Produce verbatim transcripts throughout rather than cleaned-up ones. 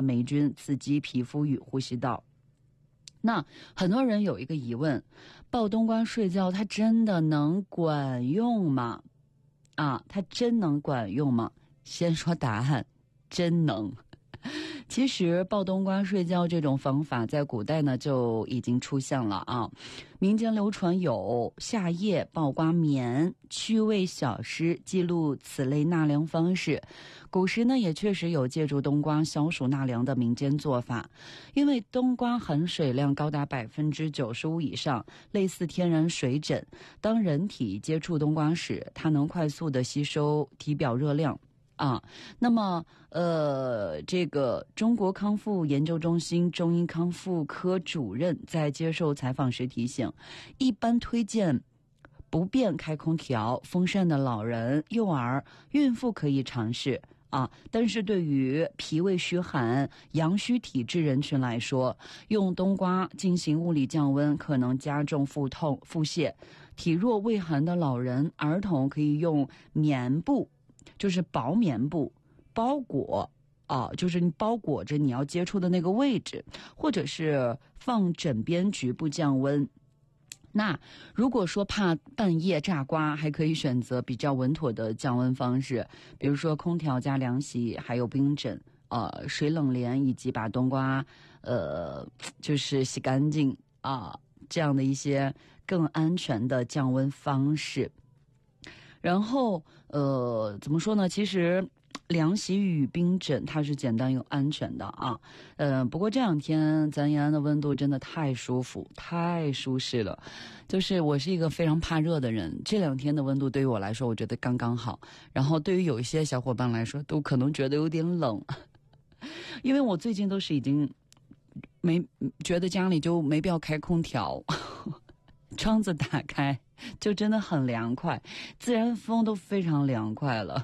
霉菌，刺激皮肤与呼吸道。那很多人有一个疑问，抱冬瓜睡觉它真的能管用吗？啊，它真能管用吗？先说答案，真能。其实抱冬瓜睡觉这种方法在古代呢就已经出现了啊，民间流传有夏夜抱瓜眠、驱味小诗记录此类纳凉方式。古时呢也确实有借助冬瓜消暑纳凉的民间做法，因为冬瓜含水量高达百分之九十五以上，类似天然水枕。当人体接触冬瓜时，它能快速的吸收体表热量。啊，那么呃，这个中国康复研究中心中医康复科主任在接受采访时提醒，一般推荐不便开空调、风扇的老人、幼儿、孕妇可以尝试啊，但是对于脾胃虚寒、阳虚体质人群来说，用冬瓜进行物理降温可能加重腹痛、腹泻。体弱胃寒的老人、儿童可以用棉布。就是薄棉布包裹啊，就是你包裹着你要接触的那个位置，或者是放枕边局部降温。那如果说怕半夜炸瓜，还可以选择比较稳妥的降温方式，比如说空调加凉席，还有冰枕、呃水冷帘，以及把冬瓜呃就是洗干净啊，这样的一些更安全的降温方式。然后呃怎么说呢，其实凉席与冰枕它是简单又安全的啊。呃不过这两天咱延安的温度真的太舒服太舒适了，就是我是一个非常怕热的人，这两天的温度对于我来说我觉得刚刚好，然后对于有一些小伙伴来说都可能觉得有点冷因为我最近都是已经没觉得家里就没必要开空调窗子打开就真的很凉快，自然风都非常凉快了。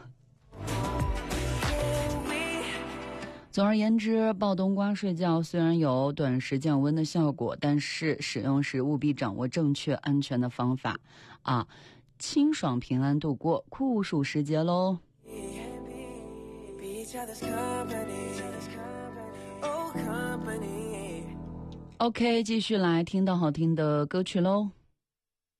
总而言之，抱冬瓜睡觉虽然有短时降温的效果，但是使用时务必掌握正确安全的方法啊，清爽平安度过酷暑时节喽。OK， 继续来听到好听的歌曲喽。